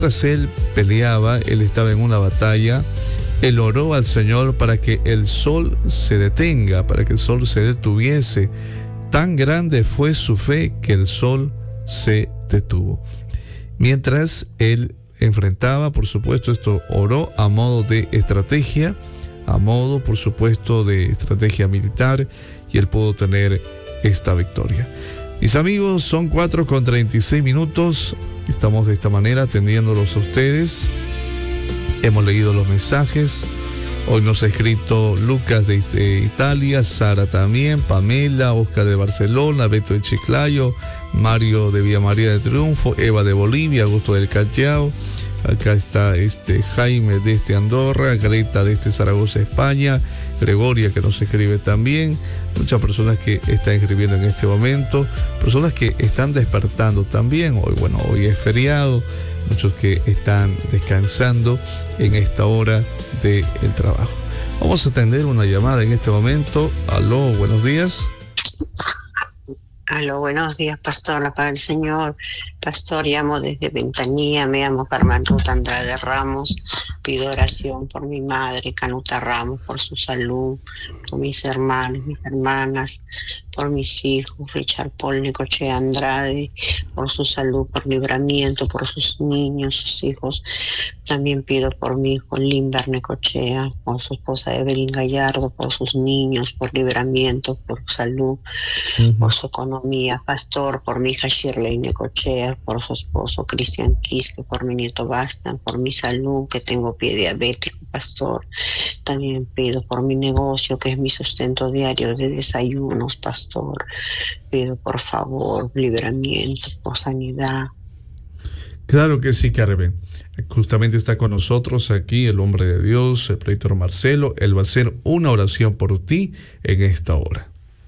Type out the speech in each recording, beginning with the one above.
mientras él peleaba, él estaba en una batalla, él oró al Señor para que el sol se detenga, para que el sol se detuviese. Tan grande fue su fe que el sol se detuvo. Mientras él enfrentaba, por supuesto, esto oró a modo de estrategia, a modo, por supuesto, de estrategia militar, y él pudo tener esta victoria. Mis amigos, son 4:36. Estamos de esta manera atendiéndolos a ustedes. Hemos leído los mensajes. Hoy nos ha escrito Lucas de Italia, Sara también, Pamela, Oscar de Barcelona, Beto de Chiclayo, Mario de Villa María de Triunfo, Eva de Bolivia, Augusto del Callao. Acá está Jaime de Andorra, Greta de Zaragoza, España, Gregoria que nos escribe también. Muchas personas que están escribiendo en este momento, personas que están despertando también. Hoy es feriado, muchos que están descansando en esta hora del trabajo. Vamos a atender una llamada en este momento. Aló, buenos días. Aló, buenos días, pastor, la paz del Señor. Pastor, llamo desde Ventanilla, me llamo Carmen Ruth Andrade Ramos. Pido oración por mi madre, Canuta Ramos, por su salud, por mis hermanos, mis hermanas, por mis hijos, Richard Paul Necochea Andrade, por su salud, por libramiento, por sus niños, sus hijos. También pido por mi hijo Limber Necochea, por su esposa Evelyn Gallardo, por sus niños, por libramiento, por salud, por su economía. Pastor, por mi hija Shirley Necochea, por su esposo Cristian Quisque, por mi nieto Bastan, por mi salud, que tengo pie diabético, pastor. También pido por mi negocio, que es mi sustento diario de desayunos, pastor. Pido por favor libramiento, por sanidad. Claro que sí, Carmen. Justamente está con nosotros aquí el hombre de Dios, el presbítero Marcelo. Él va a hacer una oración por ti en esta hora.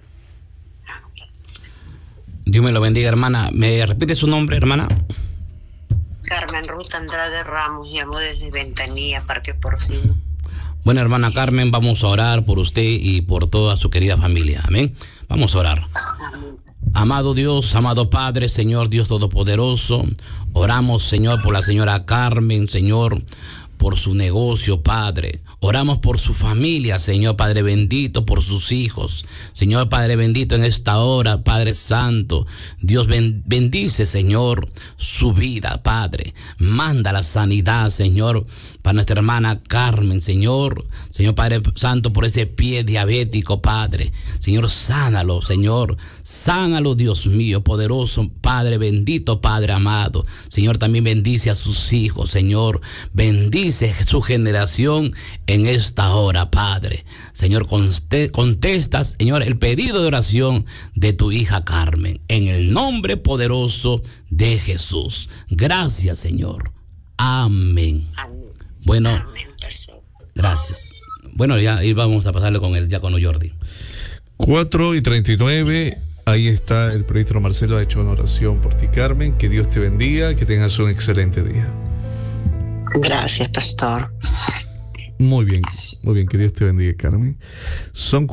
Dios me lo bendiga, hermana. ¿Me repite su nombre, hermana? Carmen Ruth Andrade Ramos, llamo desde Ventanilla, Parque Porcino. Bueno, hermana Carmen, vamos a orar por usted y por toda su querida familia. Amén. Vamos a orar. Amén. Amado Dios, amado Padre, Señor Dios Todopoderoso, oramos, Señor, por la señora Carmen, Señor, por su negocio, Padre. Oramos por su familia, Señor Padre bendito, por sus hijos. Señor Padre bendito, en esta hora, Padre Santo, Dios bendice, Señor, su vida, Padre. Manda la sanidad, Señor, para nuestra hermana Carmen, Señor Padre Santo, por ese pie diabético, Padre. Señor, sánalo, Señor, sánalo, Dios mío, poderoso, Padre bendito, Padre amado. Señor, también bendice a sus hijos, Señor, bendice su generación en esta hora, Padre. Señor, contesta, Señor, el pedido de oración de tu hija Carmen, en el nombre poderoso de Jesús. Gracias, Señor. Amén. Amén. Bueno, Amén, gracias. Bueno, ya ahí vamos a pasarle con el diácono Jordi. 4:39. Ahí está el presbítero Marcelo, ha hecho una oración por ti, Carmen. Que Dios te bendiga, que tengas un excelente día. Gracias, pastor. Muy bien, que Dios te bendiga, Carmen. Son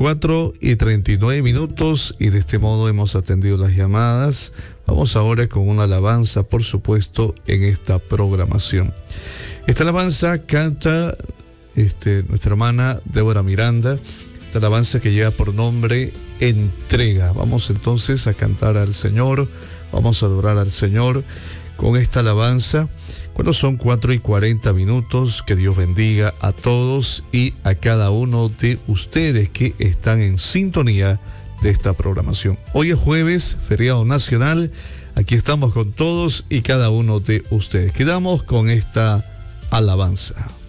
4:39 y de este modo hemos atendido las llamadas. Vamos ahora con una alabanza, por supuesto, en esta programación. Esta alabanza canta nuestra hermana Débora Miranda. Esta alabanza que lleva por nombre Entrega. Vamos entonces a cantar al Señor, vamos a adorar al Señor con esta alabanza. Cuando son 4:40, que Dios bendiga a todos y a cada uno de ustedes que están en sintonía de esta programación. Hoy es jueves, feriado nacional. Aquí estamos con todos y cada uno de ustedes. Quedamos con esta alabanza.